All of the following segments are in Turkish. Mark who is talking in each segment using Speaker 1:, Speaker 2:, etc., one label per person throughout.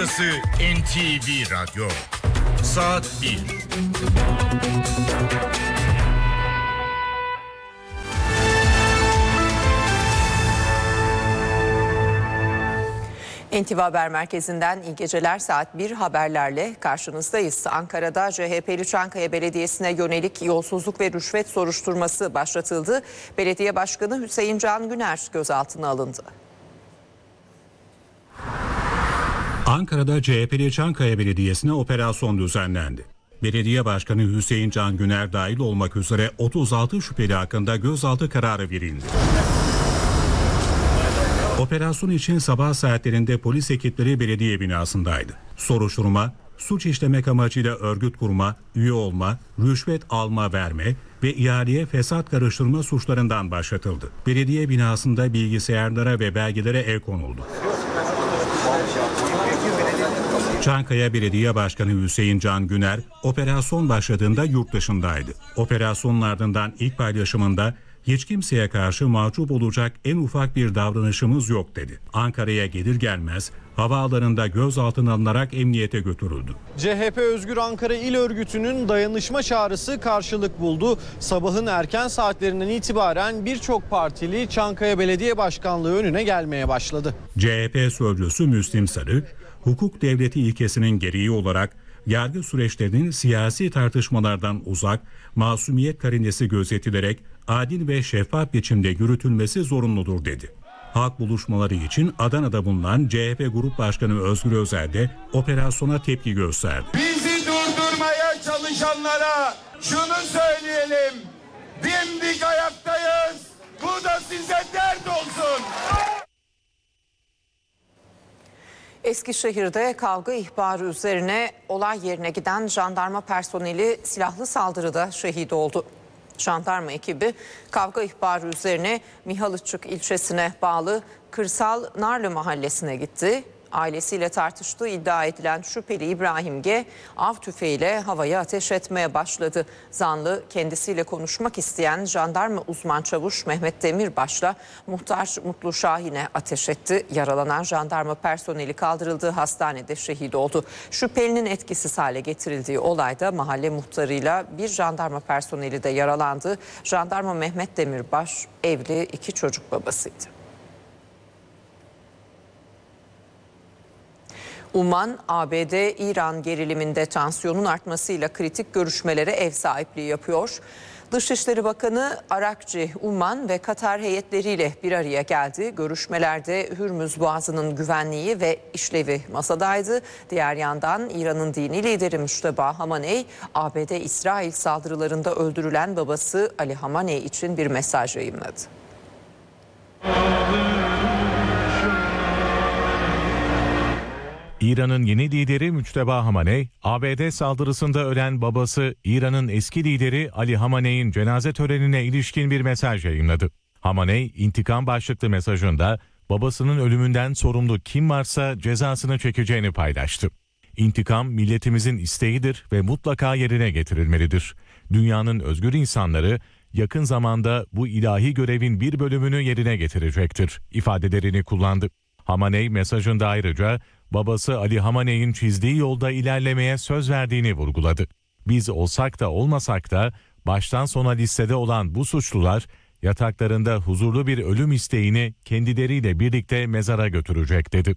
Speaker 1: Burası NTV Radyo. Saat 1.
Speaker 2: NTV Haber Merkezi'nden iyi geceler. Saat 1 haberlerle karşınızdayız. Ankara'da CHP'li Çankaya Belediyesi'ne yönelik yolsuzluk ve rüşvet soruşturması başlatıldı. Belediye Başkanı Hüseyin Can Güner gözaltına alındı.
Speaker 3: Ankara'da CHP'li Çankaya Belediyesi'ne operasyon düzenlendi. Belediye Başkanı Hüseyin Can Güner dahil olmak üzere 36 şüpheli hakkında gözaltı kararı verildi. Operasyon için sabah saatlerinde polis ekipleri belediye binasındaydı. Soruşturma, suç işlemek amacıyla örgüt kurma, üye olma, rüşvet alma verme ve ihaleye fesat karıştırma suçlarından başlatıldı. Belediye binasında bilgisayarlara ve belgelere el konuldu. Çankaya Belediye Başkanı Hüseyin Can Güner, operasyon başladığında yurt dışındaydı. Operasyonun ardından ilk paylaşımında hiç kimseye karşı mahcup olacak en ufak bir davranışımız yok dedi. Ankara'ya gelir gelmez havaalanında gözaltına alınarak emniyete götürüldü.
Speaker 4: CHP Özgür Ankara İl Örgütü'nün dayanışma çağrısı karşılık buldu. Sabahın erken saatlerinden itibaren birçok partili Çankaya Belediye Başkanlığı önüne gelmeye başladı.
Speaker 3: CHP sözcüsü Müslim Sarı, hukuk devleti ilkesinin gereği olarak yargı süreçlerinin siyasi tartışmalardan uzak, masumiyet karinesi gözetilerek adil ve şeffaf biçimde yürütülmesi zorunludur dedi. Halk buluşmaları için Adana'da bulunan CHP Grup Başkanı Özgür Özel de operasyona tepki gösterdi.
Speaker 5: Bizi durdurmaya çalışanlara şunu söyleyelim, dimdik ayaktayız, bu da size dert olsun.
Speaker 2: Eskişehir'de kavga ihbarı üzerine olay yerine giden jandarma personeli silahlı saldırıda şehit oldu. Jandarma ekibi kavga ihbarı üzerine Mihalıçık ilçesine bağlı Kırsal Narlı mahallesine gitti. Ailesiyle tartıştığı iddia edilen şüpheli İbrahim G. av tüfeğiyle havaya ateş etmeye başladı. Zanlı kendisiyle konuşmak isteyen jandarma uzman çavuş Mehmet Demirbaş'la muhtar Mutlu Şahin'e ateş etti. Yaralanan jandarma personeli kaldırıldığı hastanede şehit oldu. Şüphelinin etkisiz hale getirildiği olayda mahalle muhtarıyla bir jandarma personeli de yaralandı. Jandarma Mehmet Demirbaş evli 2 çocuk babasıydı. Umman, ABD-İran geriliminde tansiyonun artmasıyla kritik görüşmelere ev sahipliği yapıyor. Dışişleri Bakanı Arakçı, Umman ve Katar heyetleriyle bir araya geldi. Görüşmelerde Hürmüz Boğazı'nın güvenliği ve işlevi masadaydı. Diğer yandan İran'ın dini lideri Müşteba Hamaney, ABD-İsrail saldırılarında öldürülen babası Ali Hamaney için bir mesaj yayımladı.
Speaker 6: İran'ın yeni lideri Müşteba Hamaney, ABD saldırısında ölen babası İran'ın eski lideri Ali Hamaney'in cenaze törenine ilişkin bir mesaj yayınladı. Hamaney, intikam başlıklı mesajında babasının ölümünden sorumlu kim varsa cezasını çekeceğini paylaştı. İntikam milletimizin isteğidir ve mutlaka yerine getirilmelidir. Dünyanın özgür insanları yakın zamanda bu ilahi görevin bir bölümünü yerine getirecektir ifadelerini kullandı. Hamaney mesajında ayrıca babası Ali Hamaney'in çizdiği yolda ilerlemeye söz verdiğini vurguladı. Biz olsak da olmasak da baştan sona listede olan bu suçlular yataklarında huzurlu bir ölüm isteğini kendileriyle birlikte mezara götürecek dedi.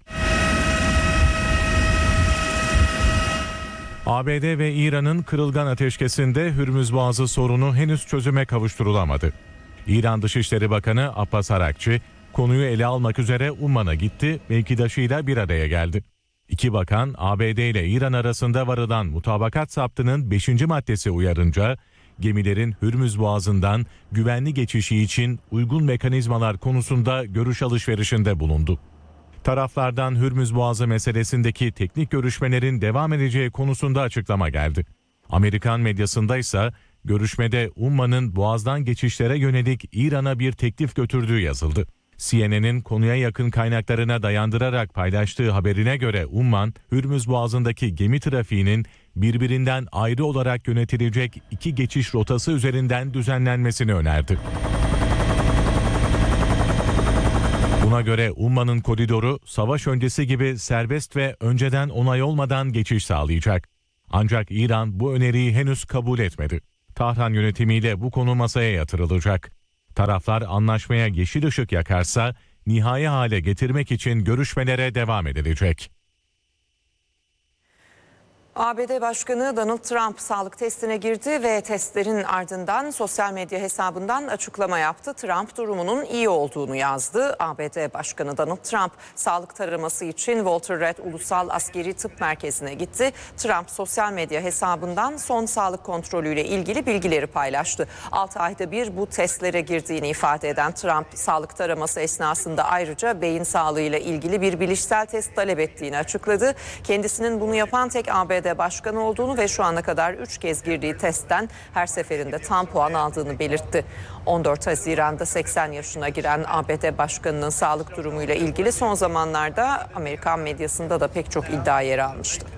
Speaker 6: ABD ve İran'ın kırılgan ateşkesinde Hürmüz Boğazı sorunu henüz çözüme kavuşturulamadı. İran Dışişleri Bakanı Abbas Arakçı konuyu ele almak üzere Umman'a gitti, mevkidaşıyla bir araya geldi. İki bakan ABD ile İran arasında varılan mutabakat saptının 5. maddesi uyarınca gemilerin Hürmüz Boğazı'ndan güvenli geçişi için uygun mekanizmalar konusunda görüş alışverişinde bulundu. Taraflardan Hürmüz Boğazı meselesindeki teknik görüşmelerin devam edeceği konusunda açıklama geldi. Amerikan medyasında ise görüşmede Umman'ın Boğaz'dan geçişlere yönelik İran'a bir teklif götürdüğü yazıldı. CNN'in konuya yakın kaynaklarına dayandırarak paylaştığı haberine göre Umman, Hürmüz Boğazı'ndaki gemi trafiğinin birbirinden ayrı olarak yönetilecek 2 geçiş rotası üzerinden düzenlenmesini önerdi. Buna Buna göre Umman'ın koridoru savaş öncesi gibi serbest ve önceden onay olmadan geçiş sağlayacak. Ancak İran bu öneriyi henüz kabul etmedi. Tahran yönetimiyle bu konu masaya yatırılacak. Taraflar anlaşmaya yeşil ışık yakarsa nihai hale getirmek için görüşmelere devam edilecek.
Speaker 2: ABD Başkanı Donald Trump sağlık testine girdi ve testlerin ardından sosyal medya hesabından açıklama yaptı. Trump durumunun iyi olduğunu yazdı. ABD Başkanı Donald Trump sağlık taraması için Walter Reed Ulusal Askeri Tıp Merkezi'ne gitti. Trump sosyal medya hesabından son sağlık kontrolüyle ilgili bilgileri paylaştı. 6 ayda bir bu testlere girdiğini ifade eden Trump, sağlık taraması esnasında ayrıca beyin sağlığıyla ilgili bir bilişsel test talep ettiğini açıkladı. Kendisinin bunu yapan tek ABD Başkanı olduğunu ve şu ana kadar 3 kez girdiği testten her seferinde tam puan aldığını belirtti. 14 Haziran'da 80 yaşına giren ABD Başkanı'nın sağlık durumuyla ilgili son zamanlarda Amerikan medyasında da pek çok iddia yer almıştı.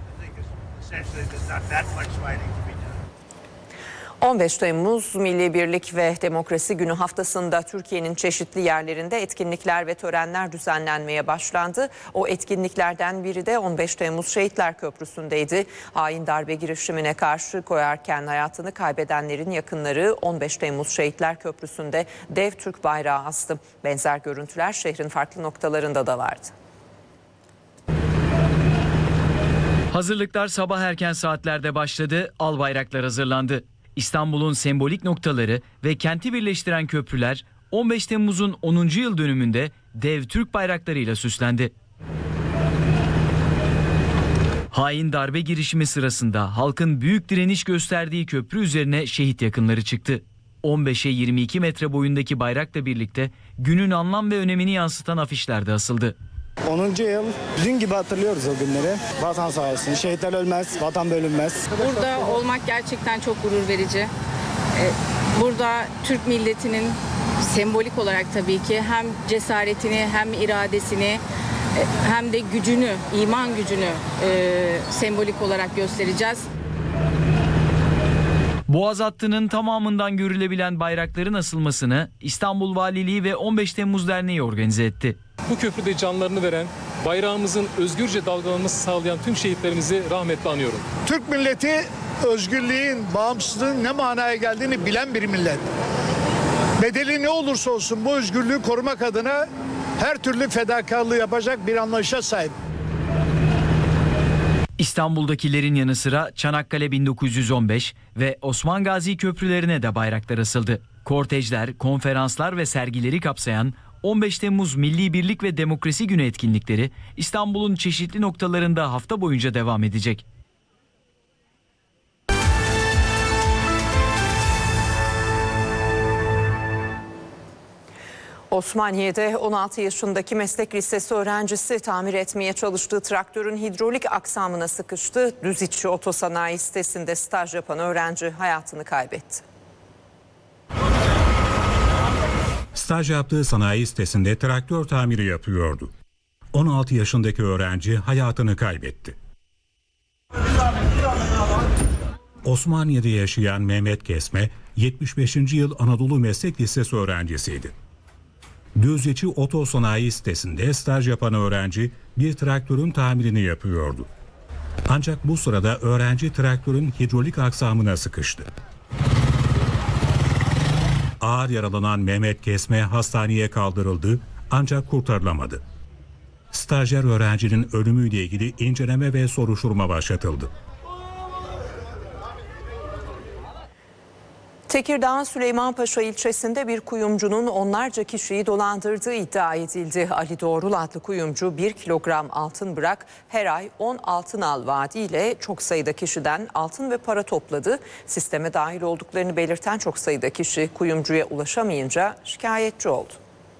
Speaker 2: 15 Temmuz Milli Birlik ve Demokrasi Günü haftasında Türkiye'nin çeşitli yerlerinde etkinlikler ve törenler düzenlenmeye başlandı. O etkinliklerden biri de 15 Temmuz Şehitler Köprüsü'ndeydi. Hain darbe girişimine karşı koyarken hayatını kaybedenlerin yakınları 15 Temmuz Şehitler Köprüsü'nde dev Türk bayrağı astı. Benzer görüntüler şehrin farklı noktalarında da vardı.
Speaker 7: Hazırlıklar sabah erken saatlerde başladı, al bayraklar hazırlandı. İstanbul'un sembolik noktaları ve kenti birleştiren köprüler 15 Temmuz'un 10. yıl dönümünde dev Türk bayraklarıyla süslendi. Hain darbe girişimi sırasında halkın büyük direniş gösterdiği köprü üzerine şehit yakınları çıktı. 15'e 22 metre boyundaki bayrakla birlikte günün anlam ve önemini yansıtan afişler de asıldı.
Speaker 8: 10. yıl dün gibi hatırlıyoruz o günleri. Vatan sağ olsun. Şehitler ölmez, vatan bölünmez.
Speaker 9: Burada olmak gerçekten çok gurur verici. Burada Türk milletinin sembolik olarak tabii ki hem cesaretini hem iradesini hem de gücünü, iman gücünü sembolik olarak göstereceğiz.
Speaker 7: Boğaz hattının tamamından görülebilen bayrakların asılmasını İstanbul Valiliği ve 15 Temmuz Derneği organize etti.
Speaker 10: Bu köprüde canlarını veren, bayrağımızın özgürce dalgalanmasını sağlayan tüm şehitlerimizi rahmetle anıyorum.
Speaker 11: Türk milleti özgürlüğün, bağımsızlığın ne manaya geldiğini bilen bir millet. Bedeli ne olursa olsun bu özgürlüğü korumak adına her türlü fedakarlığı yapacak bir anlayışa sahip.
Speaker 7: İstanbul'dakilerin yanı sıra Çanakkale 1915 ve Osman Gazi köprülerine de bayraklar asıldı. Kortejler, konferanslar ve sergileri kapsayan 15 Temmuz Milli Birlik ve Demokrasi Günü etkinlikleri İstanbul'un çeşitli noktalarında hafta boyunca devam edecek.
Speaker 2: Osmaniye'de 16 yaşındaki meslek lisesi öğrencisi tamir etmeye çalıştığı traktörün hidrolik aksamına sıkıştı. Düziçi Otosanayi sitesinde staj yapan öğrenci hayatını kaybetti.
Speaker 3: Staj yaptığı sanayi sitesinde traktör tamiri yapıyordu. 16 yaşındaki öğrenci hayatını kaybetti. Osmaniye'de yaşayan Mehmet Kesme, 75. yıl Anadolu Meslek Lisesi öğrencisiydi. Düzceçi Otosanayi sitesinde staj yapan öğrenci bir traktörün tamirini yapıyordu. Ancak bu sırada öğrenci traktörün hidrolik aksamına sıkıştı. Ağır yaralanan Mehmet Kesme hastaneye kaldırıldı ancak kurtarılamadı. Stajyer öğrencinin ölümüyle ilgili inceleme ve soruşturma başlatıldı.
Speaker 2: Tekirdağ Süleymanpaşa ilçesinde bir kuyumcunun onlarca kişiyi dolandırdığı iddia edildi. Ali Doğrul adlı kuyumcu 1 kilogram altın bırak her ay 10 altın al vaadiyle çok sayıda kişiden altın ve para topladı. Sisteme dahil olduklarını belirten çok sayıda kişi kuyumcuya ulaşamayınca şikayetçi oldu.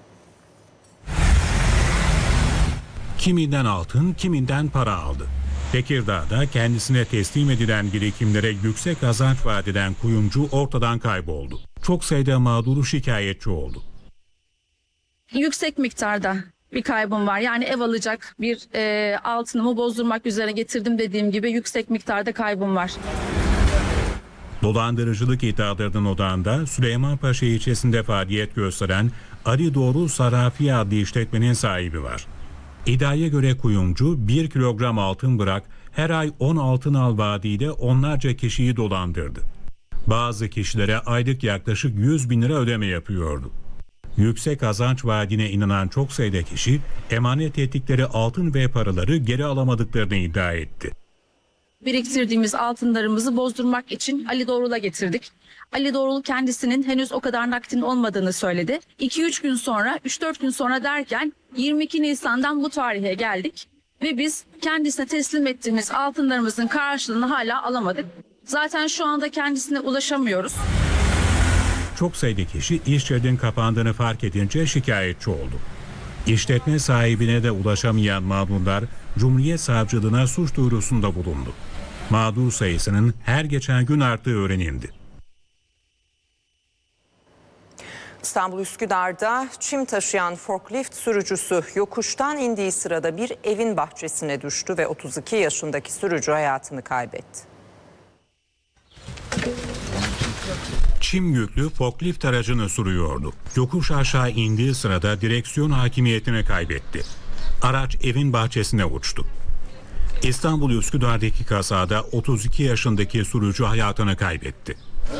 Speaker 3: Kiminden altın, kiminden para aldı. Tekirdağ'da kendisine teslim edilen birikimlere yüksek kazanç vaat eden kuyumcu ortadan kayboldu. Çok sayıda mağduru şikayetçi oldu.
Speaker 12: Yüksek miktarda bir kaybım var. Yani ev alacak bir altınımı bozdurmak üzere getirdim dediğim gibi yüksek miktarda kaybım var.
Speaker 3: Dolandırıcılık iddialarının odağında Süleymanpaşa ilçesinde faaliyet gösteren Ali Doğru Sarafi adlı işletmenin sahibi var. İddiaya göre kuyumcu 1 kilogram altın bırak, her ay 10 altın al vaadiyle onlarca kişiyi dolandırdı. Bazı kişilere aylık yaklaşık 100 bin lira ödeme yapıyordu. Yüksek kazanç vaadine inanan çok sayıda kişi emanet ettikleri altın ve paraları geri alamadıklarını iddia etti.
Speaker 12: Biriktirdiğimiz altınlarımızı bozdurmak için Ali Doğrul'a getirdik. Ali Doğrul kendisinin henüz o kadar nakdin olmadığını söyledi. 2-3 gün sonra, 3-4 gün sonra derken 22 Nisan'dan bu tarihe geldik. Ve biz kendisine teslim ettiğimiz altınlarımızın karşılığını hala alamadık. Zaten şu anda kendisine ulaşamıyoruz.
Speaker 3: Çok sayıda kişi iş yerinin kapandığını fark edince şikayetçi oldu. İşletme sahibine de ulaşamayan mağdurlar Cumhuriyet Savcılığına suç duyurusunda bulundu. Mağdur sayısının her geçen gün arttığı öğrenildi.
Speaker 2: İstanbul Üsküdar'da çim taşıyan forklift sürücüsü yokuştan indiği sırada bir evin bahçesine düştü ve 32 yaşındaki sürücü hayatını kaybetti.
Speaker 3: Çim yüklü forklift aracını sürüyordu. Yokuş aşağı indiği sırada direksiyon hakimiyetini kaybetti. Araç evin bahçesine uçtu. İstanbul Üsküdar'daki kazada 32 yaşındaki sürücü hayatını kaybetti.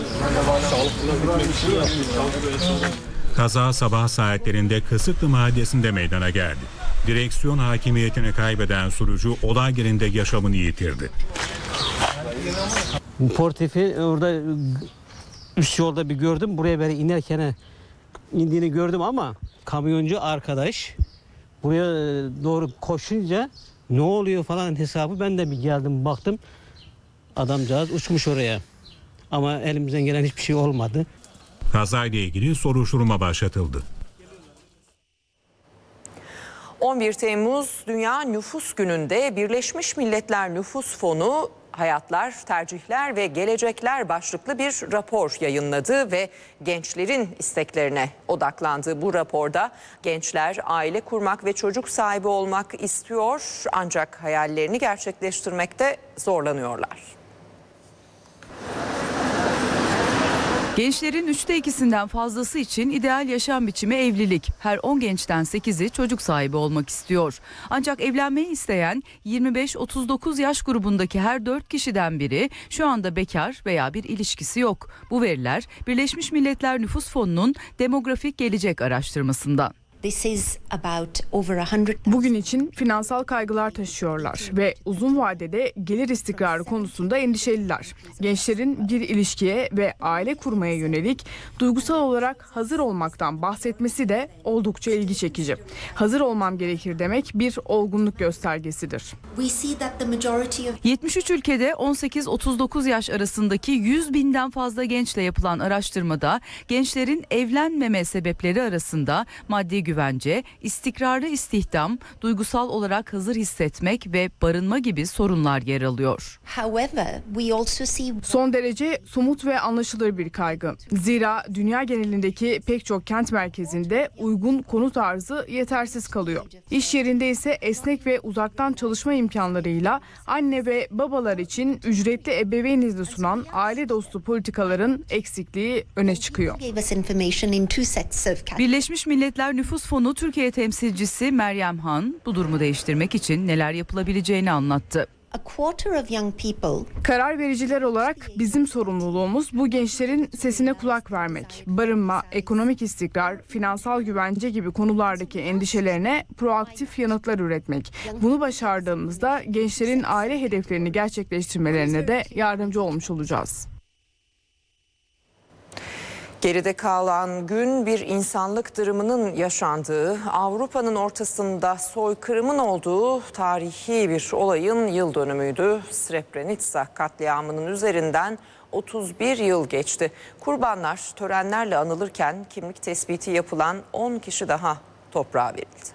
Speaker 3: Kaza sabah saatlerinde Kısıklı Mahallesi'nde meydana geldi. Direksiyon hakimiyetini kaybeden sürücü olay yerinde yaşamını yitirdi.
Speaker 13: Portifi orada üst yolda bir gördüm. Buraya böyle inerken indiğini gördüm ama kamyoncu arkadaş buraya doğru koşunca ne oluyor falan hesabı ben de bir geldim baktım. Adamcağız uçmuş oraya. Ama elimizden gelen hiçbir şey olmadı.
Speaker 3: Kazayla ilgili soruşturma başlatıldı.
Speaker 2: 11 Temmuz Dünya Nüfus Günü'nde Birleşmiş Milletler Nüfus Fonu Hayatlar, Tercihler ve Gelecekler başlıklı bir rapor yayınladı ve gençlerin isteklerine odaklandı. Bu raporda gençler aile kurmak ve çocuk sahibi olmak istiyor ancak hayallerini gerçekleştirmekte zorlanıyorlar.
Speaker 14: Gençlerin 2/3'ünden fazlası için ideal yaşam biçimi evlilik. Her 10 gençten 8'i çocuk sahibi olmak istiyor. Ancak evlenmeyi isteyen 25-39 yaş grubundaki her 4 kişiden biri şu anda bekar veya bir ilişkisi yok. Bu veriler Birleşmiş Milletler Nüfus Fonu'nun demografik gelecek araştırmasından.
Speaker 15: Bugün için finansal kaygılar taşıyorlar ve uzun vadede gelir istikrarı konusunda endişeliler. Gençlerin bir ilişkiye ve aile kurmaya yönelik duygusal olarak hazır olmaktan bahsetmesi de oldukça ilgi çekici. Hazır olmam gerekir demek bir olgunluk göstergesidir.
Speaker 14: 73 ülkede 18-39 yaş arasındaki 100 binden fazla gençle yapılan araştırmada gençlerin evlenmeme sebepleri arasında maddi güvence, istikrarlı istihdam, duygusal olarak hazır hissetmek ve barınma gibi sorunlar yer alıyor.
Speaker 15: Son derece somut ve anlaşılır bir kaygı. Zira dünya genelindeki pek çok kent merkezinde uygun konut arzı yetersiz kalıyor. İş yerinde ise esnek ve uzaktan çalışma imkanlarıyla anne ve babalar için ücretli ebeveyn izni sunan aile dostu politikaların eksikliği öne çıkıyor.
Speaker 14: Birleşmiş Milletler Nüfus Fonu Türkiye temsilcisi Meryem Han bu durumu değiştirmek için neler yapılabileceğini anlattı.
Speaker 15: Karar vericiler olarak bizim sorumluluğumuz bu gençlerin sesine kulak vermek. Barınma, ekonomik istikrar, finansal güvence gibi konulardaki endişelerine proaktif yanıtlar üretmek. Bunu başardığımızda gençlerin aile hedeflerini gerçekleştirmelerine de yardımcı olmuş olacağız.
Speaker 2: Geride kalan gün bir insanlık dramının yaşandığı, Avrupa'nın ortasında soykırımın olduğu tarihi bir olayın yıl dönümüydü. Srebrenica katliamının üzerinden 31 yıl geçti. Kurbanlar törenlerle anılırken kimlik tespiti yapılan 10 kişi daha toprağa verildi.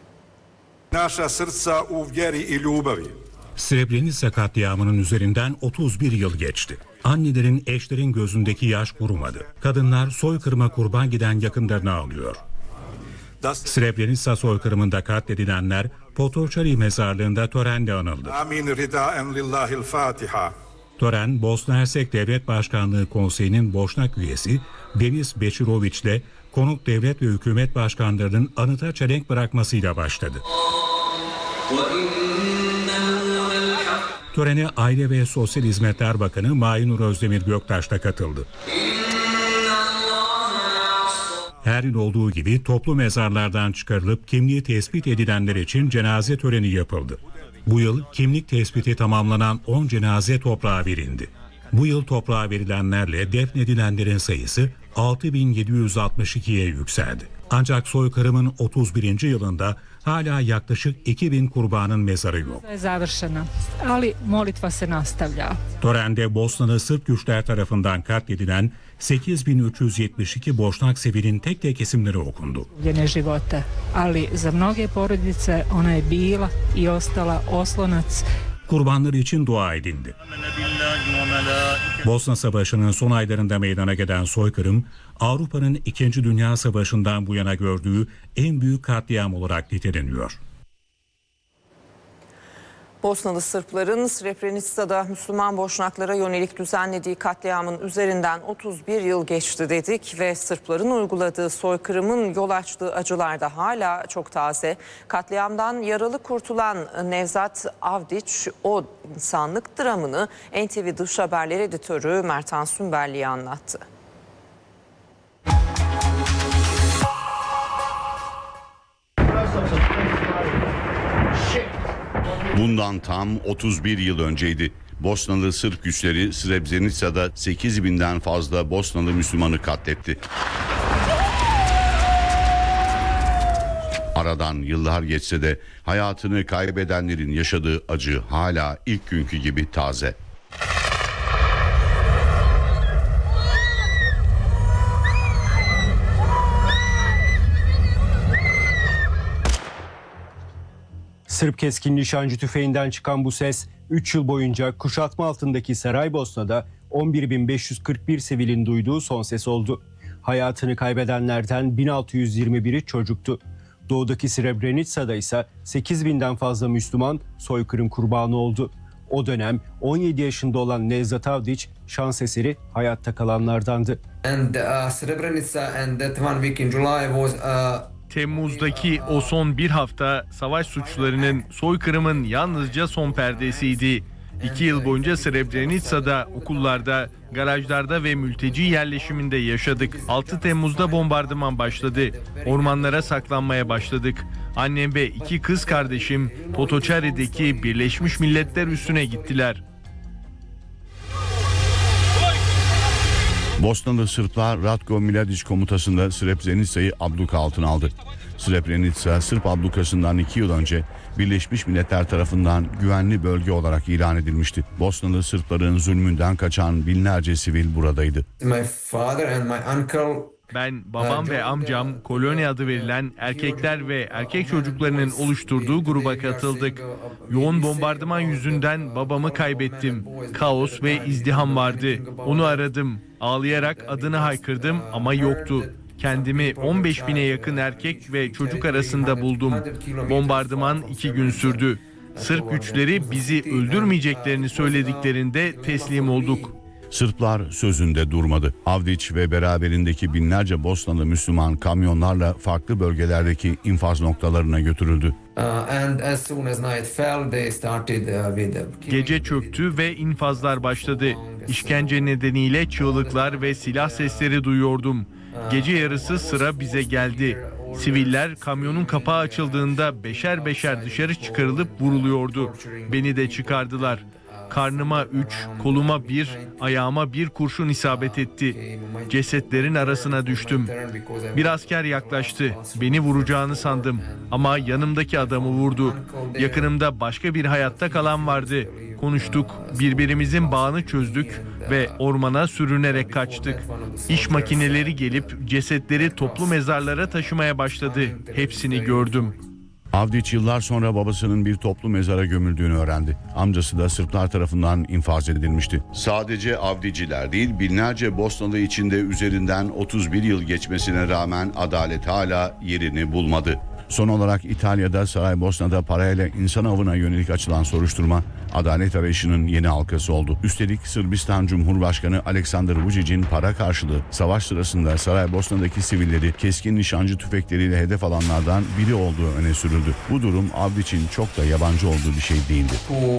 Speaker 3: Srebrenica katliamının üzerinden 31 yıl geçti. Annelerin, eşlerin gözündeki yaş kurumadı. Kadınlar soykırıma kurban giden yakınlarını ağlıyor. Srebrenica soykırımında katledilenler Potočari mezarlığında törenle anıldı. Tören, Bosna Hersek Devlet Başkanlığı Konseyi'nin Boşnak üyesi Deniz Beçiroviç ile konuk devlet ve hükümet başkanlarının anıta çelenk bırakmasıyla başladı. Törene Aile ve Sosyal Hizmetler Bakanı Mahinur Özdemir Göktaş da katıldı. Her yıl olduğu gibi toplu mezarlardan çıkarılıp kimliği tespit edilenler için cenaze töreni yapıldı. Bu yıl kimlik tespiti tamamlanan 10 cenaze toprağa verildi. Bu yıl toprağa verilenlerle defnedilenlerin sayısı 6.762'ye yükseldi. Ancak soykırımın 31. yılında hala yaklaşık 2.000 kurbanın mezarı yok. Törende Bosnalı Sırp güçler tarafından katledilen 8.372 Boşnak sivilin tek tek isimleri okundu. Kurbanlar için dua edildi. Bosna Savaşı'nın son aylarında meydana gelen soykırım, Avrupa'nın 2. Dünya Savaşı'ndan bu yana gördüğü en büyük katliam olarak niteleniyor.
Speaker 2: Bosnalı Sırpların Srebrenica'da Müslüman Boşnaklara yönelik düzenlediği katliamın üzerinden 31 yıl geçti dedik ve Sırpların uyguladığı soykırımın yol açtığı acılar da hala çok taze. Katliamdan yaralı kurtulan Nevzat Avdić o insanlık dramını NTV Dış Haberler editörü Mertan Sümberli'ye anlattı.
Speaker 16: Bundan tam 31 yıl önceydi. Bosnalı Sırp güçleri Srebrenica'da 8.000'den fazla Bosnalı Müslümanı katletti. Aradan yıllar geçse de hayatını kaybedenlerin yaşadığı acı hala ilk günkü gibi taze.
Speaker 17: Sırp keskin nişancı tüfeğinden çıkan bu ses 3 yıl boyunca kuşatma altındaki Saraybosna'da 11.541 sivilin duyduğu son ses oldu. Hayatını kaybedenlerden 1621'i çocuktu. Doğudaki Srebrenica'da ise 8.000'den fazla Müslüman soykırım kurbanı oldu. O dönem 17 yaşında olan Nevzat Avdić şans eseri hayatta kalanlardandı.
Speaker 18: Temmuz'daki o son bir hafta savaş suçlarının, soykırımın yalnızca son perdesiydi. 2 yıl boyunca Srebrenica'da, okullarda, garajlarda ve mülteci yerleşiminde yaşadık. 6 Temmuz'da bombardıman başladı. Ormanlara saklanmaya başladık. Annem ve 2 kız kardeşim Potočari'deki Birleşmiş Milletler üssüne gittiler.
Speaker 16: Bosnalı Sırplar Ratko Mladić komutasında Srebrenica'yı abluka altına aldı. Srebrenica, Sırp ablukasından 2 yıl önce Birleşmiş Milletler tarafından güvenli bölge olarak ilan edilmişti. Bosnalı Sırpların zulmünden kaçan binlerce sivil buradaydı.
Speaker 18: Ben, babam ve amcam koloni adı verilen erkekler ve erkek çocuklarının oluşturduğu gruba katıldık. Yoğun bombardıman yüzünden babamı kaybettim. Kaos ve izdiham vardı. Onu aradım. Ağlayarak adını haykırdım ama yoktu. Kendimi 15.000'e yakın erkek ve çocuk arasında buldum. Bombardıman 2 gün sürdü. Sırp güçleri bizi öldürmeyeceklerini söylediklerinde teslim olduk.
Speaker 16: Sırplar sözünde durmadı. Avdić ve beraberindeki binlerce Bosnalı Müslüman kamyonlarla farklı bölgelerdeki infaz noktalarına götürüldü.
Speaker 18: Gece çöktü ve infazlar başladı. İşkence nedeniyle çığlıklar ve silah sesleri duyuyordum. Gece yarısı sıra bize geldi. Siviller kamyonun kapağı açıldığında beşer beşer dışarı çıkarılıp vuruluyordu. Beni de çıkardılar. Karnıma 3, koluma 1, ayağıma 1 kurşun isabet etti. Cesetlerin arasına düştüm. Bir asker yaklaştı. Beni vuracağını sandım ama yanımdaki adamı vurdu. Yakınımda başka bir hayatta kalan vardı. Konuştuk, birbirimizin bağını çözdük ve ormana sürünerek kaçtık. İş makineleri gelip cesetleri toplu mezarlara taşımaya başladı. Hepsini gördüm.
Speaker 16: Avdić yıllar sonra babasının bir toplu mezara gömüldüğünü öğrendi. Amcası da Sırplar tarafından infaz edilmişti. Sadece Avdićiler değil, binlerce Bosnalı içinde üzerinden 31 yıl geçmesine rağmen adalet hala yerini bulmadı. Son olarak İtalya'da Saraybosna'da parayla insan avına yönelik açılan soruşturma adalet arayışının yeni halkası oldu. Üstelik Sırbistan Cumhurbaşkanı Aleksandar Vučić'in para karşılığı savaş sırasında Saraybosna'daki sivilleri keskin nişancı tüfekleriyle hedef alanlardan biri olduğu öne sürüldü. Bu durum Avdić için çok da yabancı olduğu bir şey değildi.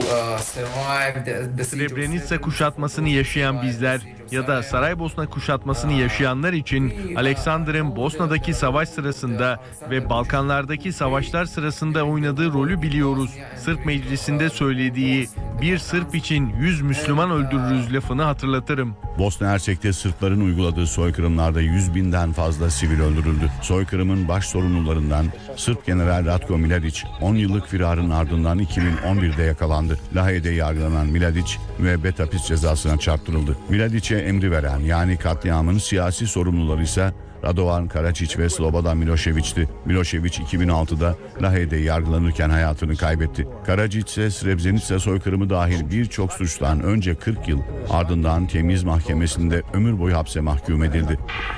Speaker 18: Srebrenica kuşatmasını yaşayan bizler ya da Saraybosna kuşatmasını yaşayanlar için Aleksandar'ın Bosna'daki savaş sırasında ve Balkanlardaki savaşlar sırasında oynadığı rolü biliyoruz. Sırp Meclisi'nde söylediği "bir Sırp için 100 Müslüman öldürürüz" lafını hatırlatırım.
Speaker 16: Bosna Hersek'te Sırpların uyguladığı soykırımlarda 100.000'den fazla sivil öldürüldü. Soykırımın baş sorumlularından Sırp General Ratko Mladić 10 yıllık firarın ardından 2011'de yakalandı. Lahey'de yargılanan Mladić müebbet hapis cezasına çarptırıldı. Mladić'e emri veren, yani katliamın siyasi sorumluları ise Radovan Karadzic ve Slobodan Milošević'ti. Milošević 2006'da Lahey'de yargılanırken hayatını kaybetti. Karadzic ise Srebrenica soykırımı dahil birçok suçtan önce 40 yıl, ardından Temyiz Mahkemesi'nde ömür boyu hapse mahkum edildi.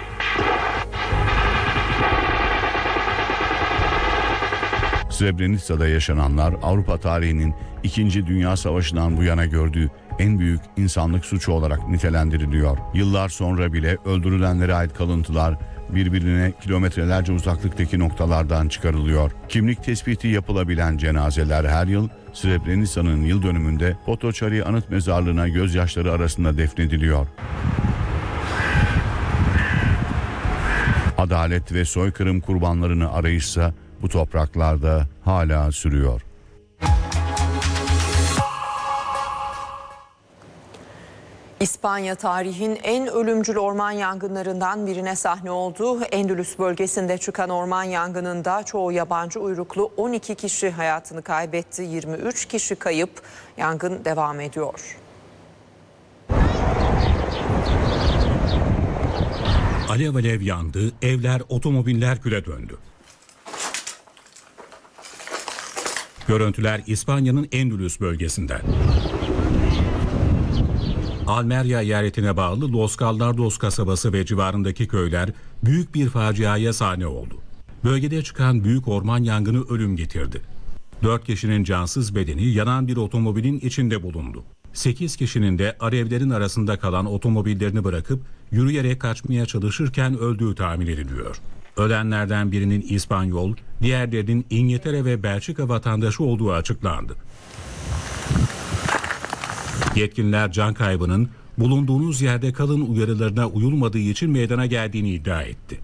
Speaker 16: Srebrenica'da yaşananlar Avrupa tarihinin 2. Dünya Savaşı'ndan bu yana gördüğü en büyük insanlık suçu olarak nitelendiriliyor. Yıllar sonra bile öldürülenlere ait kalıntılar birbirine kilometrelerce uzaklıktaki noktalardan çıkarılıyor. Kimlik tespiti yapılabilen cenazeler her yıl Srebrenica'nın yıl dönümünde Potocari Anıt Mezarlığı'na gözyaşları arasında defnediliyor. Adalet ve soykırım kurbanlarını arayışsa bu topraklarda hala sürüyor.
Speaker 2: İspanya tarihin en ölümcül orman yangınlarından birine sahne oldu. Endülüs bölgesinde çıkan orman yangınında çoğu yabancı uyruklu 12 kişi hayatını kaybetti. 23 kişi kayıp. Yangın devam ediyor.
Speaker 3: Alev alev yandı, evler, otomobiller küle döndü. Görüntüler İspanya'nın Endülüs bölgesinden. Almeria eyaletine bağlı Los Gallardos kasabası ve civarındaki köyler büyük bir faciaya sahne oldu. Bölgede çıkan büyük orman yangını ölüm getirdi. 4 kişinin cansız bedeni yanan bir otomobilin içinde bulundu. 8 kişinin de alevlerin arasında kalan otomobillerini bırakıp yürüyerek kaçmaya çalışırken öldüğü tahmin ediliyor. Ölenlerden birinin İspanyol, diğerlerinin İngiltere ve Belçika vatandaşı olduğu açıklandı. Yetkililer can kaybının bulunduğunuz yerde kalın uyarılarına uyulmadığı için meydana geldiğini iddia etti.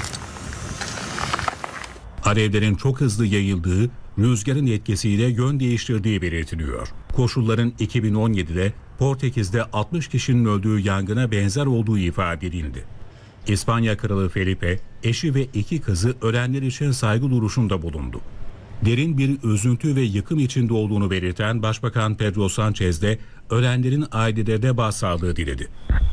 Speaker 3: Alevlerin çok hızlı yayıldığı, rüzgarın etkisiyle yön değiştirdiği belirtiliyor. Koşulların 2017'de Portekiz'de 60 kişinin öldüğü yangına benzer olduğu ifade edildi. İspanya Kralı Felipe, eşi ve 2 kızı ölenler için saygı duruşunda bulundu. Derin bir üzüntü ve yıkım içinde olduğunu belirten Başbakan Pedro Sánchez de ölenlerin ailelerine başsağlığı diledi.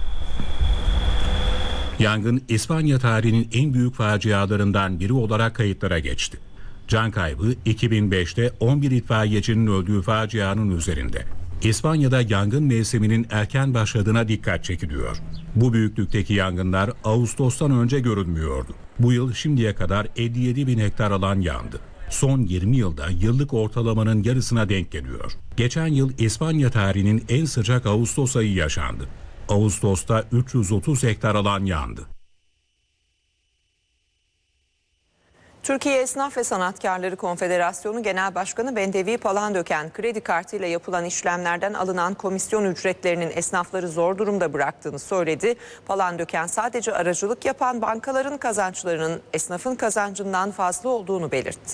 Speaker 3: Yangın İspanya tarihinin en büyük facialarından biri olarak kayıtlara geçti. Can kaybı 2005'te 11 itfaiyecinin öldüğü facianın üzerinde. İspanya'da yangın mevsiminin erken başladığına dikkat çekiliyor. Bu büyüklükteki yangınlar Ağustos'tan önce görülmüyordu. Bu yıl şimdiye kadar 57 bin hektar alan yandı. Son 20 yılda yıllık ortalamanın yarısına denk geliyor. Geçen yıl İspanya tarihinin en sıcak Ağustos ayı yaşandı. Ağustos'ta 330 hektar alan yandı.
Speaker 2: Türkiye Esnaf ve Sanatkarları Konfederasyonu Genel Başkanı Bendevi Palandöken, kredi kartıyla yapılan işlemlerden alınan komisyon ücretlerinin esnafları zor durumda bıraktığını söyledi. Palandöken sadece aracılık yapan bankaların kazançlarının esnafın kazancından fazla olduğunu belirtti.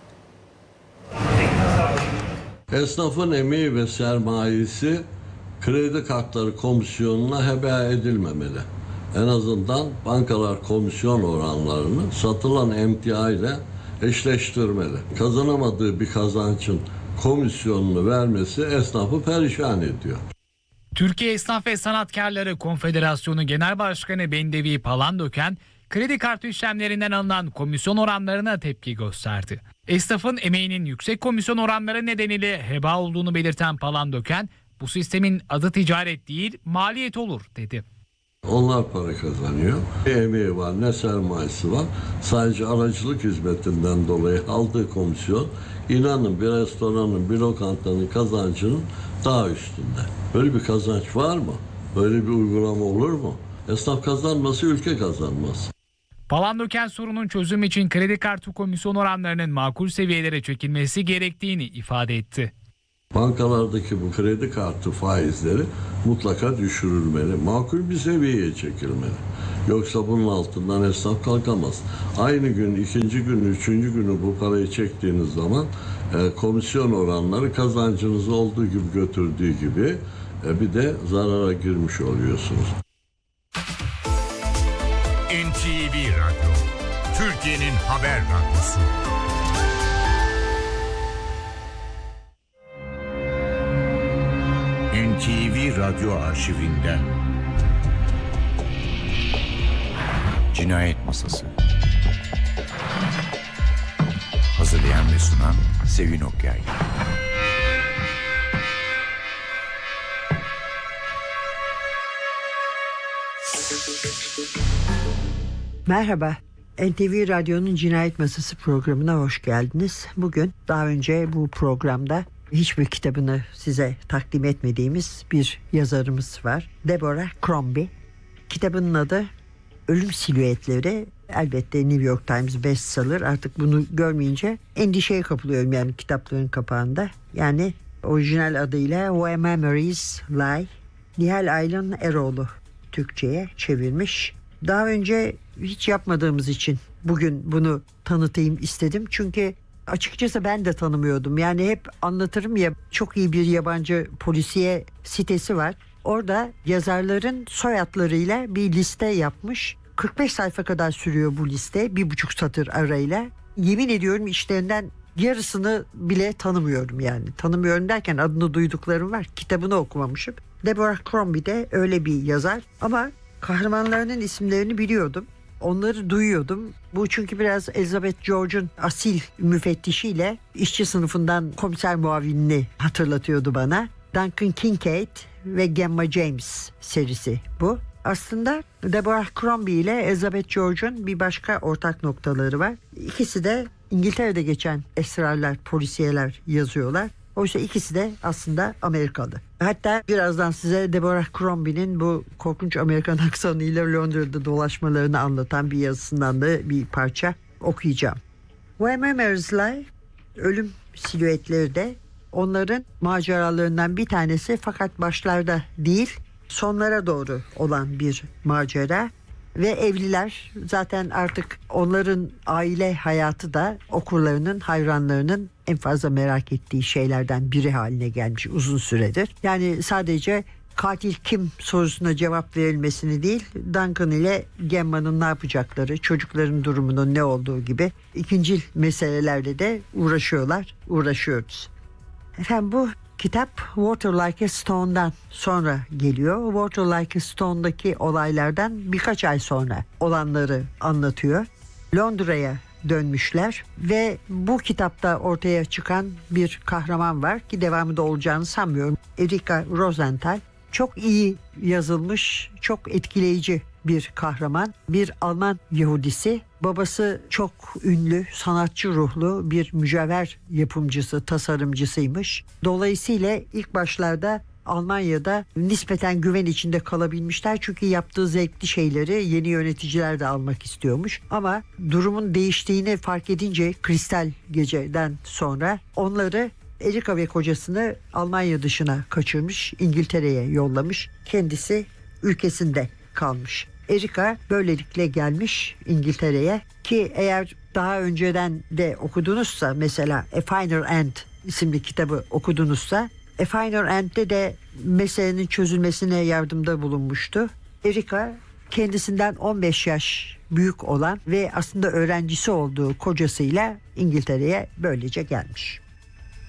Speaker 19: Esnafın emeği ve sermayesi kredi kartları komisyonuna heba edilmemeli. En azından bankalar komisyon oranlarını satılan emtia ile eşleştirmeli. Kazanamadığı bir kazancın komisyonunu vermesi esnafı perişan ediyor.
Speaker 20: Türkiye Esnaf ve Sanatkarları Konfederasyonu Genel Başkanı Bendevi Palandöken, kredi kartı işlemlerinden alınan komisyon oranlarına tepki gösterdi. Esnafın emeğinin yüksek komisyon oranları nedeniyle heba olduğunu belirten Palandöken, bu sistemin adı ticaret değil maliyet olur dedi.
Speaker 19: Onlar para kazanıyor. Ne emeği var, ne sermayesi var. Sadece aracılık hizmetinden dolayı aldığı komisyon, inanın bir restoranın, bir lokantanın kazancının daha üstünde. Böyle bir kazanç var mı? Böyle bir uygulama olur mu? Esnaf kazanması, ülke kazanmaz.
Speaker 20: Palandöken sorunun çözüm için kredi kartı komisyon oranlarının makul seviyelere çekilmesi gerektiğini ifade etti.
Speaker 19: Bankalardaki bu kredi kartı faizleri mutlaka düşürülmeli. Makul bir seviyeye çekilmeli. Yoksa bunun altından esnaf kalkamaz. Aynı gün, ikinci gün, üçüncü günü bu parayı çektiğiniz zaman komisyon oranları kazancınızı olduğu gibi götürdüğü gibi bir de zarara girmiş oluyorsunuz.
Speaker 1: NTV Radyo, Türkiye'nin haber radyosu. NTV Radyo arşivinden.
Speaker 21: Cinayet Masası. Hazırlayan ve sunan Sevin Okyay.
Speaker 22: Merhaba, NTV Radyo'nun Cinayet Masası programına hoş geldiniz. Bugün daha önce bu programda hiçbir kitabını size takdim etmediğimiz bir yazarımız var. Deborah Crombie. Kitabının adı Ölüm Silüetleri. Elbette New York Times bestseller. Artık bunu görmeyince endişeye kapılıyorum yani kitapların kapağında. Yani orijinal adıyla Where Memories Lie. Nihal Aylan Eroğlu Türkçe'ye çevirmiş. Daha önce hiç yapmadığımız için bugün bunu tanıtayım istedim. Çünkü açıkçası ben de tanımıyordum. Yani hep anlatırım ya, çok iyi bir yabancı polisiye sitesi var. Orada yazarların soyadlarıyla bir liste yapmış. 45 sayfa kadar sürüyor bu liste. 1,5 satır arayla. Yemin ediyorum işlerinden yarısını bile tanımıyorum yani. Tanımıyorum derken adını duyduklarım var. Kitabını okumamışım. Deborah Crombie de öyle bir yazar. Ama kahramanlarının isimlerini biliyordum. Onları duyuyordum. Bu çünkü biraz Elizabeth George'un asil müfettişiyle işçi sınıfından komiser muavinini hatırlatıyordu bana. Duncan Kincaid ve Gemma James serisi bu. Aslında Deborah Crombie ile Elizabeth George'un bir başka ortak noktaları var. İkisi de İngiltere'de geçen esrarlar, polisiyeler yazıyorlar. Oysa ikisi de aslında Amerikalı. Hatta birazdan size Deborah Crombie'nin bu korkunç Amerikan aksanıyla Londra'da dolaşmalarını anlatan bir yazısından da bir parça okuyacağım. Where Memories Lie, Ölüm Silüetleri de onların maceralarından bir tanesi, fakat başlarda değil sonlara doğru olan bir macera. Ve evliler, zaten artık onların aile hayatı da okurlarının, hayranlarının en fazla merak ettiği şeylerden biri haline gelmiş uzun süredir. Yani sadece katil kim sorusuna cevap verilmesini değil, Duncan ile Gemma'nın ne yapacakları, çocukların durumunun ne olduğu gibi ikincil meselelerle de uğraşıyoruz. Efendim, bu kitap Water Like a Stone'dan sonra geliyor. Water Like a Stone'daki olaylardan birkaç ay sonra olanları anlatıyor. Londra'ya dönmüşler ve bu kitapta ortaya çıkan bir kahraman var ki devamı da olacağını sanmıyorum. Erika Rosenthal. Çok iyi yazılmış, çok etkileyici bir kahraman. Bir Alman Yahudisi. Babası çok ünlü, sanatçı ruhlu bir mücevher yapımcısı, tasarımcısıymış. Dolayısıyla ilk başlarda Almanya'da nispeten güven içinde kalabilmişler. Çünkü yaptığı zevkli şeyleri yeni yöneticiler de almak istiyormuş. Ama durumun değiştiğini fark edince Kristal Gece'den sonra onları, Erika ve kocasını Almanya dışına kaçırmış, İngiltere'ye yollamış. Kendisi ülkesinde kalmış. Erika böylelikle gelmiş İngiltere'ye ki eğer daha önceden de okudunuzsa, mesela A Finer End isimli kitabı okudunuzsa, A Finer End'de de meselenin çözülmesine yardımda bulunmuştu. Erika kendisinden 15 yaş büyük olan ve aslında öğrencisi olduğu kocasıyla İngiltere'ye böylece gelmiş.